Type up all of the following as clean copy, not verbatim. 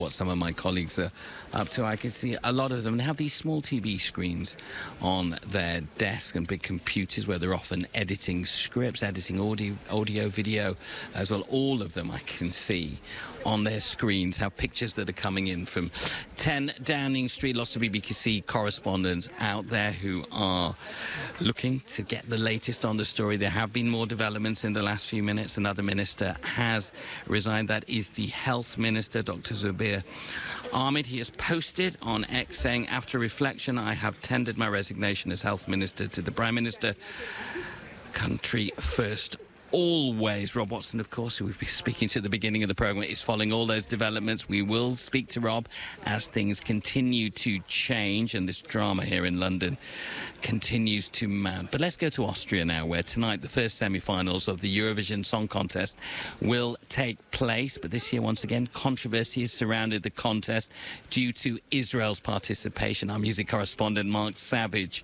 what some of my colleagues are up to. I can see a lot of them have these small TV screens on their desk and big computers where they're often editing scripts, editing audio, video as well. All of them I can see on their screens have pictures that are coming in from 10 Downing Street. Lots of BBC correspondents out there who are looking to get the latest on the story. There have been more developments in the last few minutes. Another minister has resigned. That is the Health Minister, Dr. Zubair Ahmed. He has posted on X saying, after reflection, I have tendered my resignation as Health Minister to the Prime Minister. Country first always. Rob Watson, of course, who we've been speaking to at the beginning of the programme, is following all those developments. We will speak to Rob as things continue to change and this drama here in London continues to mount. But let's go to Austria now, where tonight the first semi-finals of the Eurovision Song Contest will take place. But this year, once again, controversy has surrounded the contest due to Israel's participation. Our music correspondent, Mark Savage,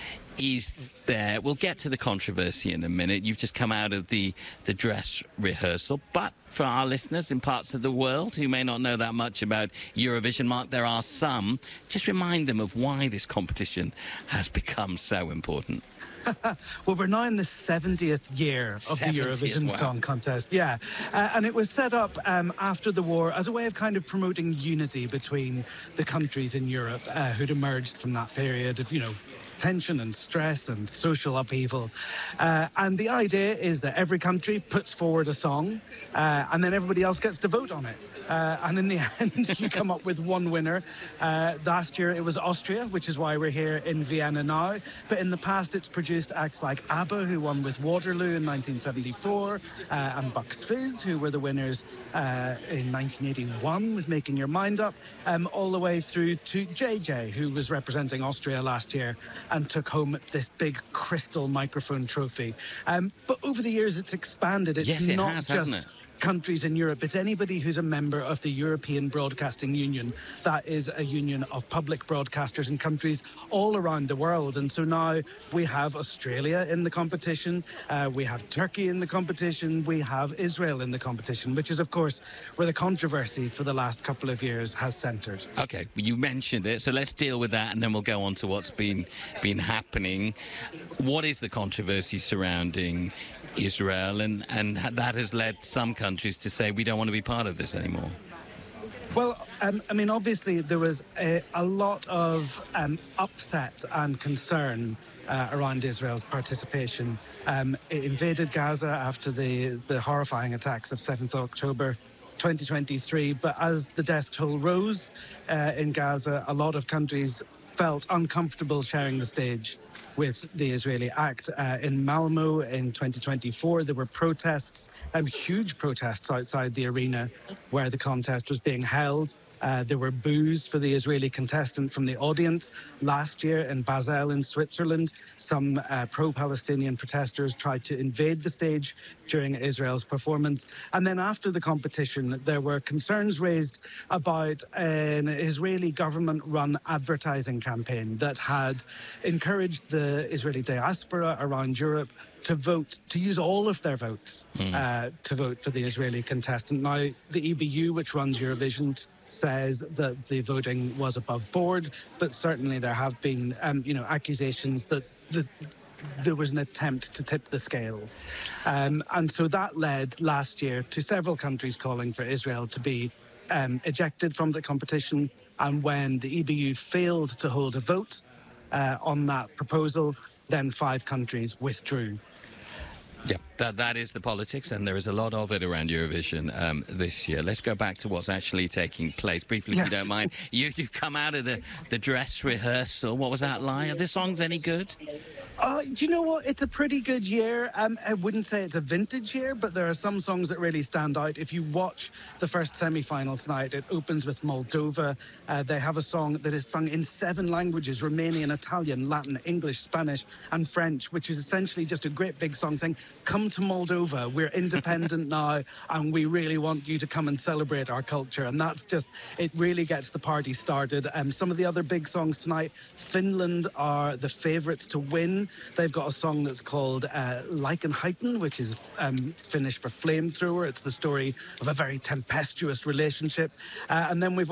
is there. We'll get to the controversy in a minute. You've just come out of the dress rehearsal, but for our listeners in parts of the world who may not know that much about Eurovision, Mark, there are some. Just remind them of why this competition has become so important. Well, we're now in the 70th year of the Eurovision Song Contest. Yeah, and it was set up after the war as a way of kind of promoting unity between the countries in Europe who'd emerged from that period of, tension and stress and social upheaval. And the idea is that every country puts forward a song and then everybody else gets to vote on it. And in the end, you come up with one winner. Last year, it was Austria, which is why we're here in Vienna now. But in the past, it's produced acts like ABBA, who won with Waterloo in 1974, and Bucks Fizz, who were the winners in 1981 with Making Your Mind Up, all the way through to JJ, who was representing Austria last year and took home this big crystal microphone trophy. But over the years, it's expanded. It's not just hasn't it? Countries in Europe. It's anybody who's a member of the European Broadcasting Union. That is a union of public broadcasters in countries all around the world. And so now we have Australia in the competition, we have Turkey in the competition, we have Israel in the competition, which is, of course, where the controversy for the last couple of years has centred. OK, you mentioned it, so let's deal with that and then we'll go on to what's been happening. What is the controversy surrounding Israel, and that has led some countries to say we don't want to be part of this anymore? Well, obviously there was a lot of upset and concern around Israel's participation. It invaded Gaza after the horrifying attacks of 7th October 2023. But as the death toll rose in Gaza, a lot of countries felt uncomfortable sharing the stage with the Israeli act. In Malmo in 2024, there were protests, huge protests outside the arena where the contest was being held. There were boos for the Israeli contestant from the audience. Last year in Basel in Switzerland, some pro-Palestinian protesters tried to invade the stage during Israel's performance. And then after the competition, there were concerns raised about an Israeli government-run advertising campaign that had encouraged the Israeli diaspora around Europe to vote, to use all of their votes to vote for the Israeli contestant. Now, the EBU, which runs Eurovision, says that the voting was above board, but certainly there have been, accusations that there was an attempt to tip the scales. And so that led last year to several countries calling for Israel to be ejected from the competition. And when the EBU failed to hold a vote on that proposal, then 5 countries withdrew. Yeah, that is the politics, and there is a lot of it around Eurovision this year. Let's go back to what's actually taking place briefly, if you don't mind. You've come out of the dress rehearsal. What was that like? Are the songs any good? Do you know what? It's a pretty good year. I wouldn't say it's a vintage year, but there are some songs that really stand out. If you watch the first semi-final tonight, it opens with Moldova. They have a song that is sung in 7 languages: Romanian, Italian, Latin, English, Spanish, and French, which is essentially just a great big song saying, come to Moldova, we're independent now, and we really want you to come and celebrate our culture. And that's just, it really gets the party started. Some of the other big songs tonight, Finland are the favourites to win Lebanon. They've got a song that's called Leichenheiten, which is Finnish for flamethrower. It's the story of a very tempestuous relationship. And then we've